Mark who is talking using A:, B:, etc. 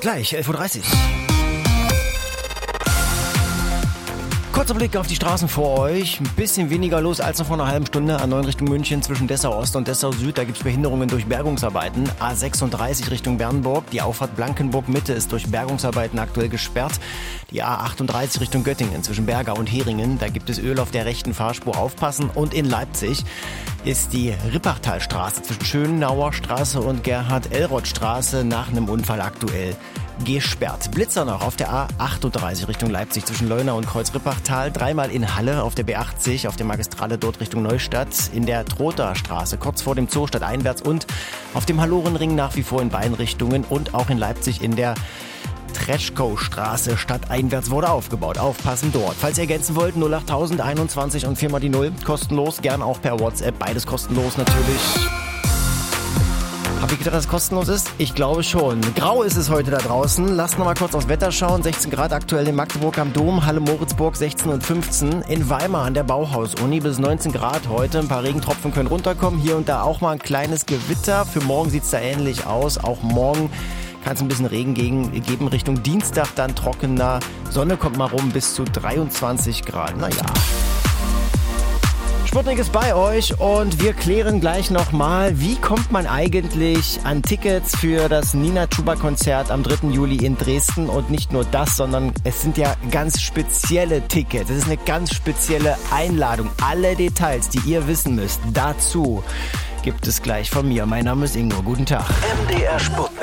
A: gleich, 11.30 Uhr. Kurzer Blick auf die Straßen vor euch. Ein bisschen weniger los als noch vor einer halben Stunde. A9 Richtung München zwischen Dessau Ost und Dessau Süd. Da gibt es Behinderungen durch Bergungsarbeiten. A36 Richtung Bernburg. Die Auffahrt Blankenburg Mitte ist durch Bergungsarbeiten aktuell gesperrt. Die A38 Richtung Göttingen zwischen Berga und Heringen. Da gibt es Öl auf der rechten Fahrspur. Aufpassen. Und in Leipzig ist die Rippachtalstraße zwischen Schönauer Straße und Gerhard-Elroth-Straße nach einem Unfall aktuell gesperrt. Blitzer noch auf der A38 Richtung Leipzig zwischen Leuna und Kreuz-Rippachtal. Dreimal in Halle auf der B80, auf der Magistrale dort Richtung Neustadt. In der Trother Straße kurz vor dem Zoo stadteinwärts und auf dem Hallorenring nach wie vor in beiden Richtungen. Und auch in Leipzig in der Treschkow-Straße stadteinwärts wurde aufgebaut. Aufpassen dort. Falls ihr ergänzen wollt, 08000 21 und 4 mal die 0. Kostenlos, gern auch per WhatsApp. Beides kostenlos natürlich. Hab ich gedacht, dass es kostenlos ist? Ich glaube schon. Grau ist es heute da draußen. Lasst noch mal kurz aufs Wetter schauen. 16 Grad aktuell in Magdeburg am Dom, Halle Moritzburg 16 und 15. In Weimar an der Bauhaus-Uni bis 19 Grad heute. Ein paar Regentropfen können runterkommen. Hier und da auch mal ein kleines Gewitter. Für morgen sieht es da ähnlich aus. Auch morgen kann es ein bisschen Regen geben. Richtung Dienstag dann trockener. Sonne kommt mal rum bis zu 23 Grad. Naja. Sputnik ist bei euch und wir klären gleich nochmal, wie kommt man eigentlich an Tickets für das Nina Chuba Konzert am 3. Juli in Dresden. Und nicht nur das, sondern es sind ja ganz spezielle Tickets. Es ist eine ganz spezielle Einladung. Alle Details, die ihr wissen müsst, dazu gibt es gleich von mir. Mein Name ist Ingo. Guten Tag.
B: MDR Sputnik.